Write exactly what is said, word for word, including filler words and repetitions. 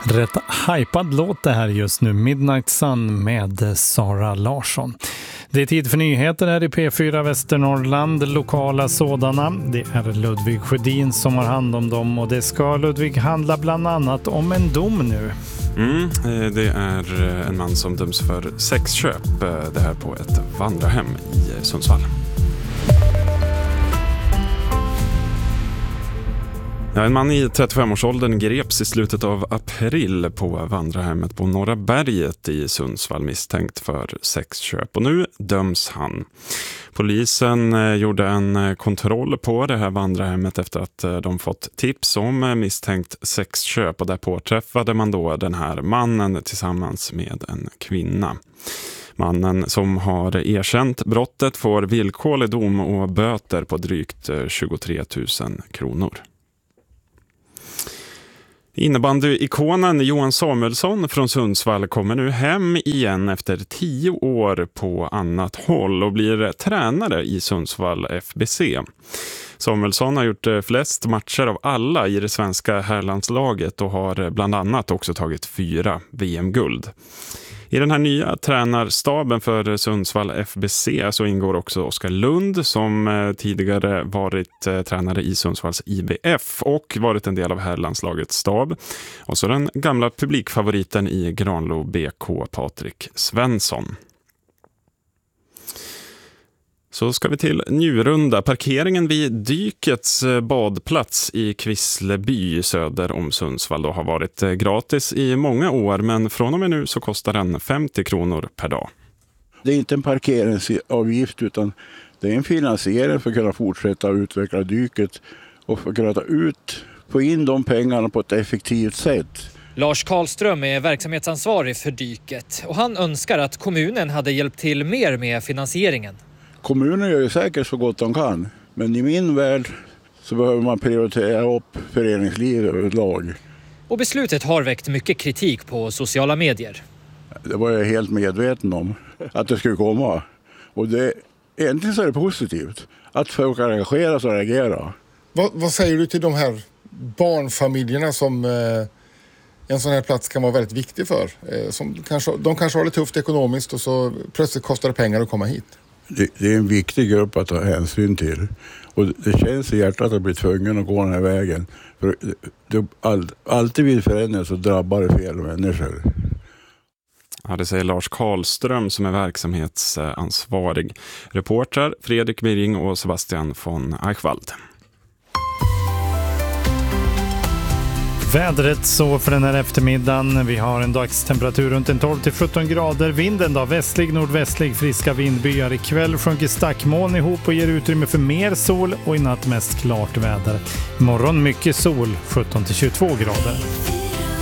Rätt hypad låt det här just nu, Midnight Sun med Sara Larsson. Det är tid för nyheter här i P fyra Västernorrland, lokala sådana. Det är Ludvig Sjödin som har hand om dem och det ska Ludvig handla bland annat om en dom nu. Mm, det är en man som döms för sexköp, det här på ett vandrarhem i Sundsvall. Ja, en man i trettiofem-årsåldern greps i slutet av april på vandrarhemmet på Norra Berget i Sundsvall misstänkt för sexköp och nu döms han. Polisen gjorde en kontroll på det här vandrarhemmet efter att de fått tips om misstänkt sexköp och där påträffade man då den här mannen tillsammans med en kvinna. Mannen som har erkänt brottet får villkorlig dom och böter på drygt tjugotre tusen kronor. Innebandy-ikonen Johan Samuelsson från Sundsvall kommer nu hem igen efter tio år på annat håll och blir tränare i Sundsvall F B C. Samuelsson har gjort flest matcher av alla i det svenska herrlandslaget och har bland annat också tagit fyra V M-guld. I den här nya tränarstaben för Sundsvall F B C så ingår också Oskar Lund som tidigare varit tränare i Sundsvalls I B F och varit en del av herrlandslagets stab. Och så den gamla publikfavoriten i Granlo B K, Patrik Svensson. Så ska vi till Njurunda. Parkeringen vid Dykets badplats i Kvissleby söder om Sundsvall har varit gratis i många år, men från och med nu så kostar den femtio kronor per dag. Det är inte en parkeringsavgift utan det är en finansiering för att kunna fortsätta utveckla Dyket och för att kunna ta ut, få in de pengarna på ett effektivt sätt. Lars Karlström är verksamhetsansvarig för Dyket och han önskar att kommunen hade hjälpt till mer med finansieringen. Kommunen gör ju säkert så gott de kan, men i min värld så behöver man prioritera upp föreningslivet överlag. Och beslutet har väckt mycket kritik på sociala medier. Det var jag helt medveten om att det skulle komma. Och det, egentligen så är det positivt att folk engagerar sig och reagerar. Vad, vad säger du till de här barnfamiljerna som eh, en sån här plats kan vara väldigt viktig för? Eh, som kanske, de kanske har det tufft ekonomiskt och så plötsligt kostar det pengar att komma hit. Det, det är en viktig grupp att ta hänsyn till. Och det känns i hjärtat att bli tvungen att gå den här vägen. För det, det, all, alltid vid förändring så drabbar det fel människor. Ja, det säger Lars Karlström som är verksamhetsansvarig. Reporter Fredrik Birring och Sebastian von Eichwald. Vädret så för den här eftermiddagen. Vi har en dagstemperatur runt en tolv till sjutton grader. Vinden då västlig, nordvästlig, friska vindbyar. Ikväll sjunker stackmoln ihop och ger utrymme för mer sol och i natt mest klart väder. Imorgon mycket sol, sjutton till tjugotvå grader.